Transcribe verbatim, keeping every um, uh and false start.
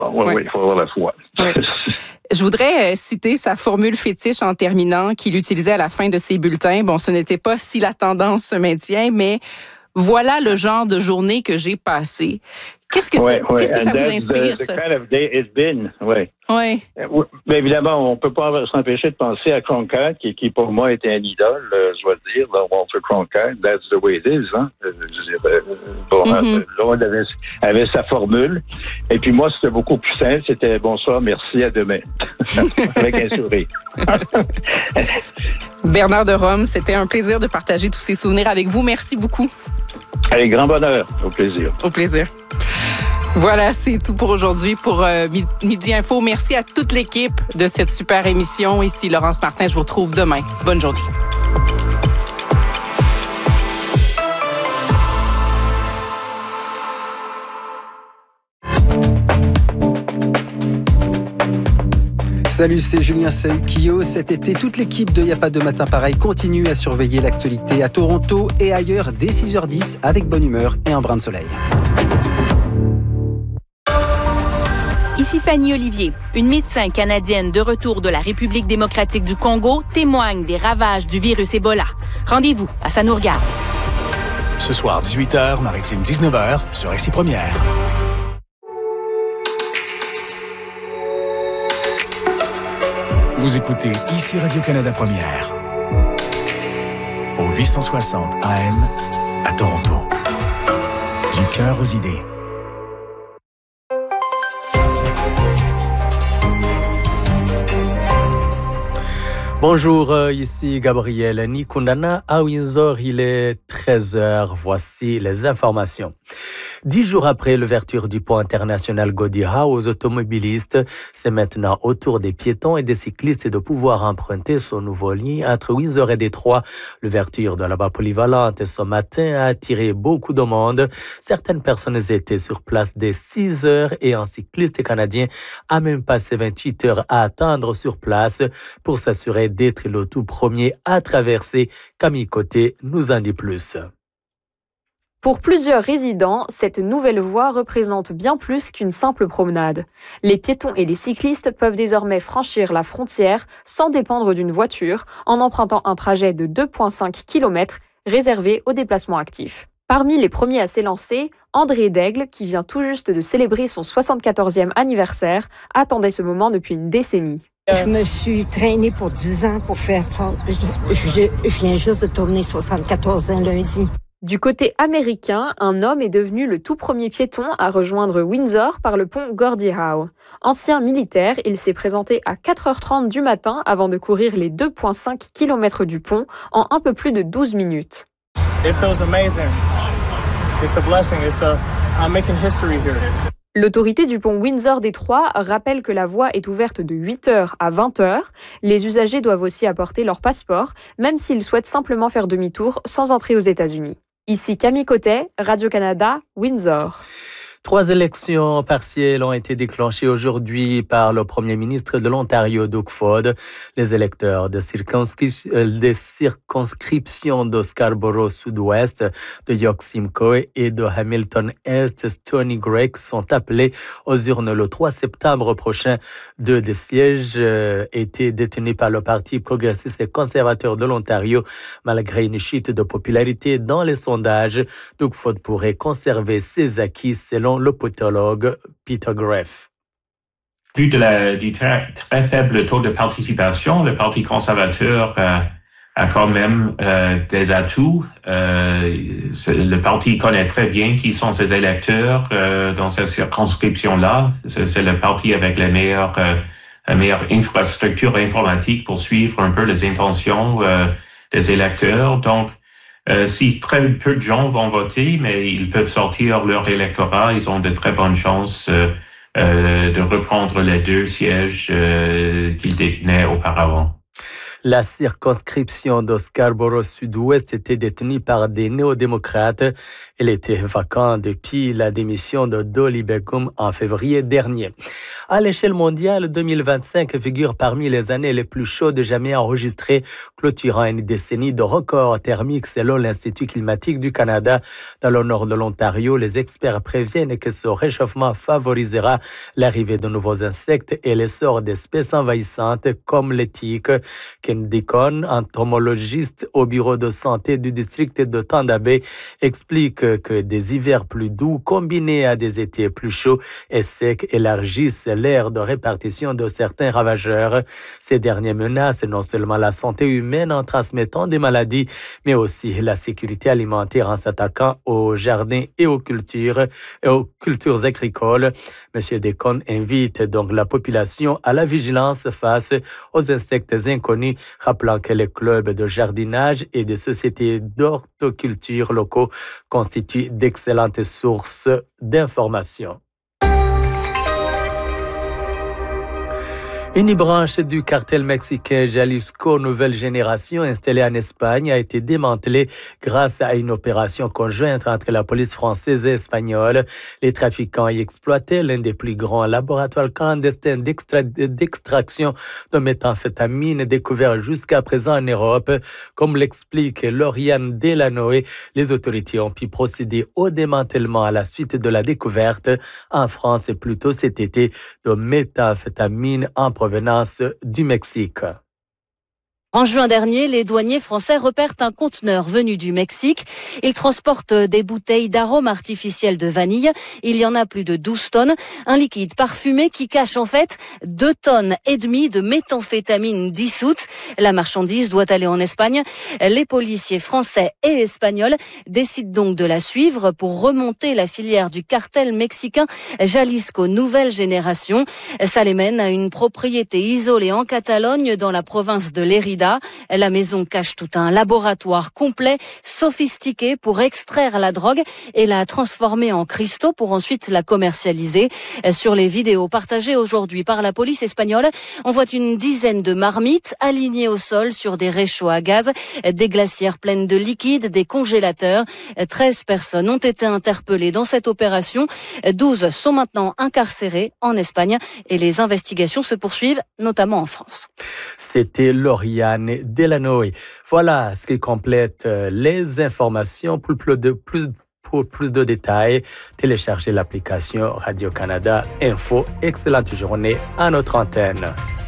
Oui, oui, il faut avoir la foi. Oui. Je voudrais citer sa formule fétiche en terminant qu'il utilisait à la fin de ses bulletins. Bon, ce n'était pas si la tendance se maintient, mais voilà le genre de journée que j'ai passée. Qu'est-ce que, ouais, ça, ouais. qu'est-ce que ça vous inspire, the, the ça? kind of day it's been, oui. Oui. Mais évidemment, on ne peut pas s'empêcher de penser à Cronkite, qui, qui pour moi était un idole, euh, je dois dire, là, Walter Cronkite. That's the way it is, hein. Euh, bon, mm-hmm. Là, elle avait, avait sa formule. Et puis moi, c'était beaucoup plus simple. C'était bonsoir, merci, à demain. Avec un sourire. Bernard de Rome, c'était un plaisir de partager tous ces souvenirs avec vous. Merci beaucoup. Avec grand bonheur. Au plaisir. Au plaisir. Voilà, c'est tout pour aujourd'hui pour euh, Midi Info. Merci à toute l'équipe de cette super émission. Ici Laurence Martin, je vous retrouve demain. Bonne journée. Salut, c'est Julien Seukio. Cet été, toute l'équipe de Y'a pas de matin pareil continue à surveiller l'actualité à Toronto et ailleurs dès six heures dix avec bonne humeur et un brin de soleil. Ici Fanny Olivier. Une médecin canadienne de retour de la République démocratique du Congo témoigne des ravages du virus Ebola. Rendez-vous à Ça nous regarde. Ce soir, dix-huit heures, Maritime dix-neuf heures, sur R C I Première. Vous écoutez ici Radio-Canada Première. Au huit cent soixante A M à Toronto. Du cœur aux idées. Bonjour, ici Gabriel Nikundana à Windsor, il est treize heures, voici les informations. Dix jours après l'ouverture du pont international Gordie Howe aux automobilistes, c'est maintenant au tour des piétons et des cyclistes de pouvoir emprunter son nouveau ligne entre Windsor et Détroit. L'ouverture de la voie polyvalente ce matin a attiré beaucoup de monde. Certaines personnes étaient sur place dès six heures et un cycliste canadien a même passé vingt-huit heures à attendre sur place pour s'assurer d'être le tout premier à traverser. Camille Côté nous en dit plus. Pour plusieurs résidents, cette nouvelle voie représente bien plus qu'une simple promenade. Les piétons et les cyclistes peuvent désormais franchir la frontière sans dépendre d'une voiture en empruntant un trajet de deux virgule cinq kilomètres réservé aux déplacements actifs. Parmi les premiers à s'élancer, André Daigle, qui vient tout juste de célébrer son soixante-quatorzième anniversaire, attendait ce moment depuis une décennie. Je me suis traînée pour dix ans pour faire ça. Je, je, je viens juste de tourner soixante-quatorze ans lundi. Du côté américain, un homme est devenu le tout premier piéton à rejoindre Windsor par le pont Gordie Howe. Ancien militaire, il s'est présenté à quatre heures trente du matin avant de courir les deux virgule cinq kilomètres du pont en un peu plus de douze minutes. It feels amazing. It's a blessing. It's a, I'm making history here. L'autorité du pont Windsor-Détroit rappelle que la voie est ouverte de huit heures à vingt heures. Les usagers doivent aussi apporter leur passeport, même s'ils souhaitent simplement faire demi-tour sans entrer aux États-Unis. Ici Camille Côté, Radio-Canada, Windsor. Trois élections partielles ont été déclenchées aujourd'hui par le premier ministre de l'Ontario, Doug Ford. Les électeurs de, circonscri- des circonscriptions de Scarborough Sud-Ouest, de York Simcoe et de Hamilton-Est, Stony Creek sont appelés aux urnes le trois septembre prochain. Deux des sièges euh, étaient détenus par le Parti progressiste et conservateur de l'Ontario. Malgré une chute de popularité dans les sondages, Doug Ford pourrait conserver ses acquis selon le politologue Peter Graff. Vu de la, du très, très faible taux de participation, le Parti conservateur euh, a quand même euh, des atouts. Euh, le parti connaît très bien qui sont ses électeurs euh, dans cette circonscription-là. C'est, c'est le parti avec les meilleures, euh, la meilleure infrastructure informatique pour suivre un peu les intentions euh, des électeurs. Donc, Euh, si très peu de gens vont voter, mais ils peuvent sortir leur électorat, ils ont de très bonnes chances euh, euh, de reprendre les deux sièges euh, qu'ils détenaient auparavant. La circonscription de Scarborough Sud-Ouest était détenue par des néo-démocrates. Elle était vacante depuis la démission de Dolly Beckham en février dernier. À l'échelle mondiale, deux mille vingt-cinq figure parmi les années les plus chaudes jamais enregistrées, clôturant une décennie de records thermiques selon l'Institut climatique du Canada. Dans le nord de l'Ontario, les experts préviennent que ce réchauffement favorisera l'arrivée de nouveaux insectes et l'essor d'espèces envahissantes comme les tiques. Ken Deacon, entomologiste au bureau de santé du district de Thunder Bay, explique que des hivers plus doux combinés à des étés plus chauds et secs élargissent l'aire de répartition de certains ravageurs. Ces derniers menacent non seulement la santé humaine en transmettant des maladies, mais aussi la sécurité alimentaire en s'attaquant aux jardins et aux cultures, et aux cultures agricoles. Monsieur Deacon invite donc la population à la vigilance face aux insectes inconnus, rappelant que les clubs de jardinage et des sociétés d'horticulture locaux constituent d'excellentes sources d'informations. Une branche du cartel mexicain Jalisco Nouvelle Génération installée en Espagne a été démantelée grâce à une opération conjointe entre la police française et espagnole. Les trafiquants y exploitaient l'un des plus grands laboratoires clandestins d'extra- d'extraction de méthamphétamine découvert jusqu'à présent en Europe. Comme l'explique Lauriane Delanoë, les autorités ont pu procéder au démantèlement à la suite de la découverte en France et plus tôt cet été de méthamphétamine en provenance du Mexique. En juin dernier, les douaniers français repèrent un conteneur venu du Mexique. Il transporte des bouteilles d'arômes artificiels de vanille. Il y en a plus de douze tonnes. Un liquide parfumé qui cache en fait deux tonnes et demie de méthamphétamine dissoute. La marchandise doit aller en Espagne. Les policiers français et espagnols décident donc de la suivre pour remonter la filière du cartel mexicain Jalisco Nouvelle Génération. Ça les mène à une propriété isolée en Catalogne dans la province de Lérida. La maison cache tout un laboratoire complet, sophistiqué pour extraire la drogue et la transformer en cristaux pour ensuite la commercialiser. Sur les vidéos partagées aujourd'hui par la police espagnole, on voit une dizaine de marmites alignées au sol sur des réchauds à gaz, des glacières pleines de liquide, des congélateurs. treize personnes ont été interpellées dans cette opération. douze sont maintenant incarcérées en Espagne et les investigations se poursuivent, notamment en France. C'était Lauriane Delanoë. Voilà ce qui complète les informations. Pour plus de, plus, pour plus de détails, téléchargez l'application Radio-Canada Info. Excellente journée à notre antenne.